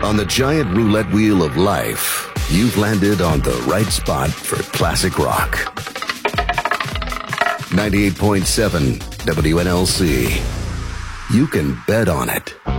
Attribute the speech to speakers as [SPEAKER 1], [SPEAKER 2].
[SPEAKER 1] On the giant roulette wheel of life, you've landed on the right spot for classic rock. 98.7 WNLC. You can bet on it.